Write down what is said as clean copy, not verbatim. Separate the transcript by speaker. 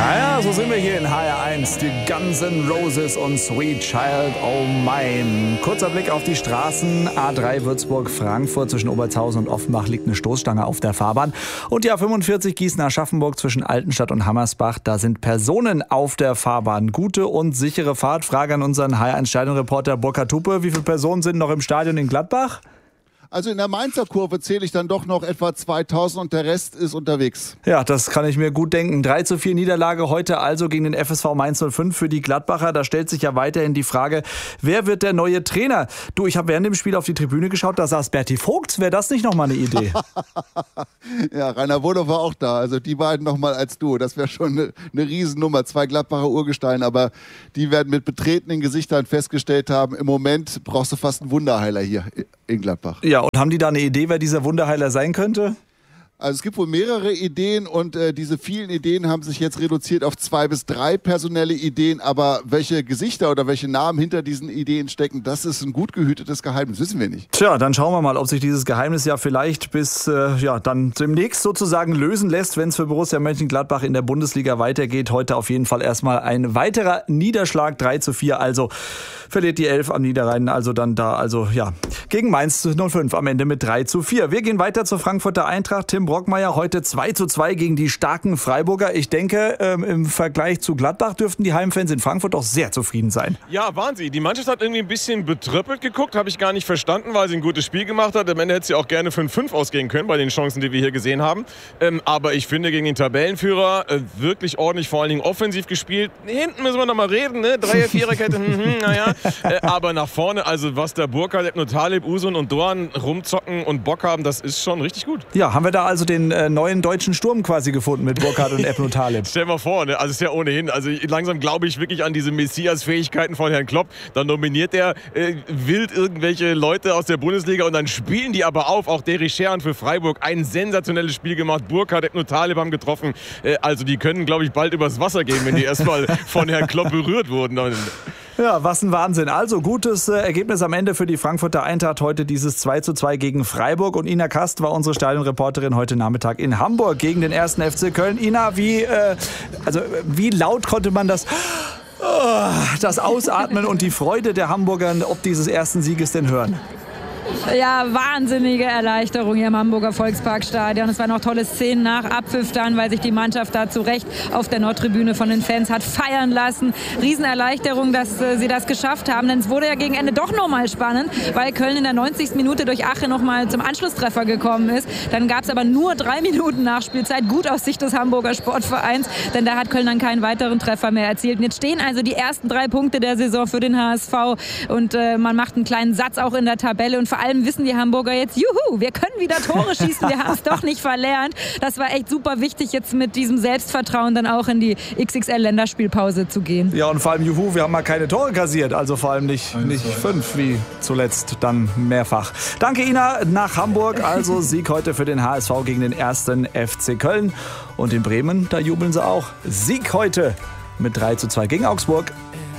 Speaker 1: Ja, so sind wir hier in HR1, die Guns N' Roses und Sweet Child O' Mine. Kurzer Blick auf die Straßen. A3 Würzburg-Frankfurt zwischen Obertshausen und Offenbach liegt eine Stoßstange auf der Fahrbahn. Und die A45 Gießen-Aschaffenburg zwischen Altenstadt und Hammersbach, da sind Personen auf der Fahrbahn. Gute und sichere Fahrt. Frage an unseren HR1-Stadionreporter Burkhard Tuppe. Wie viele Personen sind noch im Stadion in Gladbach?
Speaker 2: Also in der Mainzer Kurve zähle ich dann doch noch etwa 2000 und der Rest ist unterwegs.
Speaker 1: Ja, das kann ich mir gut denken. 3:4 Niederlage heute also gegen den FSV Mainz 05 für die Gladbacher. Da stellt sich ja weiterhin die Frage, wer wird der neue Trainer? Du, ich habe während dem Spiel auf die Tribüne geschaut, da saß Berti Vogt. Wäre das nicht nochmal eine Idee?
Speaker 2: Ja, Rainer Wohlow war auch da. Also die beiden nochmal als Duo. Das wäre schon eine Riesennummer. 2 Gladbacher Urgesteine, aber die werden mit betretenen Gesichtern festgestellt haben, im Moment brauchst du fast einen Wunderheiler hier in Gladbach.
Speaker 1: Ja, und haben die da eine Idee, wer dieser Wunderheiler sein könnte?
Speaker 2: Also es gibt wohl mehrere Ideen und diese vielen Ideen haben sich jetzt reduziert auf 2 bis 3 personelle Ideen. Aber welche Gesichter oder welche Namen hinter diesen Ideen stecken, das ist ein gut gehütetes Geheimnis, wissen wir nicht.
Speaker 1: Tja, dann schauen wir mal, ob sich dieses Geheimnis ja vielleicht bis dann demnächst sozusagen lösen lässt, wenn es für Borussia Mönchengladbach in der Bundesliga weitergeht. Heute auf jeden Fall erstmal ein weiterer Niederschlag, 3:4. Also verliert die 11 am Niederrhein, gegen Mainz 05 am Ende mit 3:4. Wir gehen weiter zur Frankfurter Eintracht. Tim Brockmeier heute 2:2 gegen die starken Freiburger. Ich denke, im Vergleich zu Gladbach dürften die Heimfans in Frankfurt doch sehr zufrieden sein.
Speaker 3: Ja, waren sie. Die Mannschaft hat irgendwie ein bisschen betröppelt geguckt, habe ich gar nicht verstanden, weil sie ein gutes Spiel gemacht hat. Am Ende hätte sie auch gerne 5:5 ausgehen können bei den Chancen, die wir hier gesehen haben. Aber ich finde, gegen den Tabellenführer wirklich ordentlich, vor allen Dingen offensiv gespielt. Hinten müssen wir noch mal reden, ne? 3er-4er-Kette, naja. Aber nach vorne, also was der Burkhardt, Ebno Taleb, Usun und Doan rumzocken und Bock haben, das ist schon richtig gut.
Speaker 1: Ja, haben wir da also den neuen deutschen Sturm quasi gefunden mit Burkhardt und Ebno Taleb.
Speaker 3: Stell mal vor, ne? Also ist ja ohnehin, also langsam glaube ich wirklich an diese Messias-Fähigkeiten von Herrn Klopp. Dann nominiert er wild irgendwelche Leute aus der Bundesliga und dann spielen die aber auf. Auch Derrick Scherhan für Freiburg ein sensationelles Spiel gemacht. Burkhardt, Ebno Taleb haben getroffen. Also die können, glaube ich, bald übers Wasser gehen, wenn die erstmal von Herrn Klopp berührt wurden.
Speaker 1: Ja, was ein Wahnsinn. Also gutes Ergebnis am Ende für die Frankfurter Eintracht. Heute dieses 2:2 gegen Freiburg. Und Ina Kast war unsere Stadionreporterin heute Nachmittag in Hamburg gegen den 1. FC Köln. Ina, wie laut konnte man das Ausatmen und die Freude der Hamburger ob dieses ersten Sieges denn hören?
Speaker 4: Ja, wahnsinnige Erleichterung hier im Hamburger Volksparkstadion. Es waren auch tolle Szenen nach Abpfiff dann, weil sich die Mannschaft da zu Recht auf der Nordtribüne von den Fans hat feiern lassen. Riesenerleichterung, dass sie das geschafft haben. Denn es wurde ja gegen Ende doch nochmal spannend, weil Köln in der 90. Minute durch Ache nochmal zum Anschlusstreffer gekommen ist. Dann gab es aber nur 3 Minuten Nachspielzeit. Gut aus Sicht des Hamburger Sportvereins, denn da hat Köln dann keinen weiteren Treffer mehr erzielt. Und jetzt stehen also die ersten 3 Punkte der Saison für den HSV. Und man macht einen kleinen Satz auch in der Tabelle. Und vor allem wissen die Hamburger jetzt, juhu, wir können wieder Tore schießen, wir haben es doch nicht verlernt. Das war echt super wichtig, jetzt mit diesem Selbstvertrauen dann auch in die XXL-Länderspielpause zu gehen.
Speaker 1: Ja, und vor allem, juhu, wir haben mal keine Tore kassiert, also vor allem nicht 5, wie zuletzt dann mehrfach. Danke, Ina, nach Hamburg, also Sieg heute für den HSV gegen den 1. FC Köln. Und in Bremen, da jubeln sie auch. Sieg heute mit 3:2 gegen Augsburg.